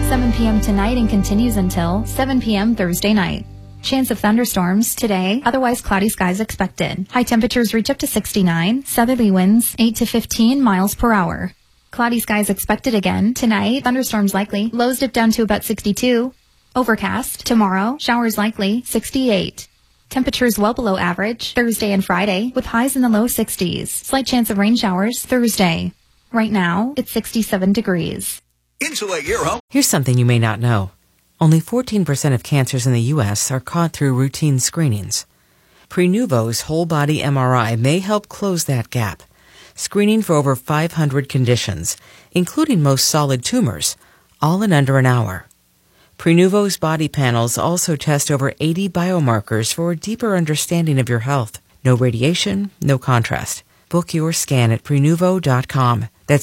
7 p.m. tonight and continues until 7 p.m. Thursday night. Chance of thunderstorms today, otherwise cloudy skies expected. High temperatures reach up to 69, southerly winds 8 to 15 miles per hour. Cloudy skies expected again tonight, thunderstorms likely, lows dip down to about 62. Overcast tomorrow, showers likely 68. Temperatures well below average Thursday and Friday with highs in the low 60s. Slight chance of rain showers Thursday. Right now, it's 67 degrees. Insulate your home. Here's something you may not know. Only 14% of cancers in the U.S. are caught through routine screenings. Prenuvo's whole-body MRI may help close that gap, screening for over 500 conditions, including most solid tumors, all in under an hour. Prenuvo's body panels also test over 80 biomarkers for a deeper understanding of your health. No radiation, no contrast. Book your scan at Prenuvo.com. That's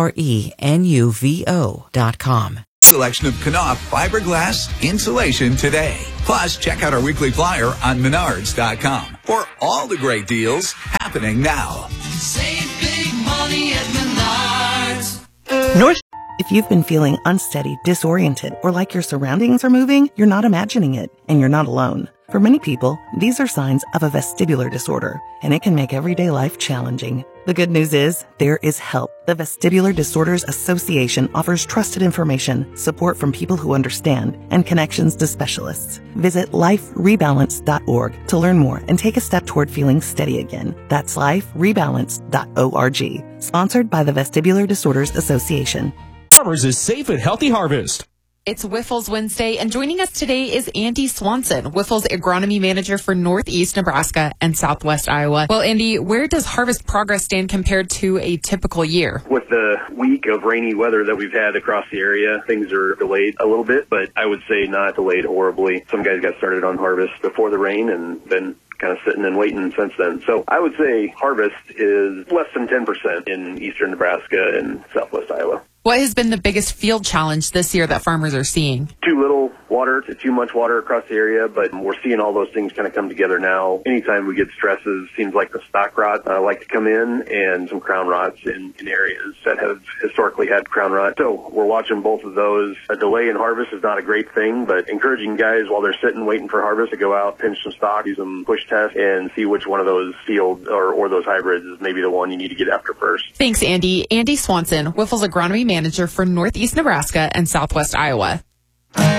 Prenuvo.com. Selection of Knauf fiberglass insulation today. Plus, check out our weekly flyer on Menards.com for all the great deals happening now. Save big money at Menards. If you've been feeling unsteady, disoriented, or like your surroundings are moving, you're not imagining it, and you're not alone. For many people, these are signs of a vestibular disorder, and it can make everyday life challenging. The good news is, there is help. The Vestibular Disorders Association offers trusted information, support from people who understand, and connections to specialists. Visit liferebalance.org to learn more and take a step toward feeling steady again. That's liferebalance.org. Sponsored by the Vestibular Disorders Association. Farmers is safe and healthy harvest. It's Wiffles Wednesday, and joining us today is Andy Swanson, Wiffles Agronomy Manager for Northeast Nebraska and Southwest Iowa. Well, Andy, where does harvest progress stand compared to a typical year? With the week of rainy weather that we've had across the area, things are delayed a little bit, but I would say not delayed horribly. Some guys got started on harvest before the rain and been kind of sitting and waiting since then. So I would say harvest is less than 10% in eastern Nebraska and southwest Iowa. What has been the biggest field challenge this year that farmers are seeing? Too little water to too much water across the area, but we're seeing all those things kind of come together now. Anytime we get stresses, seems like the stock rot like to come in, and some crown rots in areas that have historically had crown rot. So we're watching both of those. A delay in harvest is not a great thing, but encouraging guys while they're sitting waiting for harvest to go out, pinch some stock, do some push tests, and see which one of those field or those hybrids is maybe the one you need to get after first. Thanks, Andy. Andy Swanson, Wiffles Agronomy Manager for Northeast Nebraska and Southwest Iowa.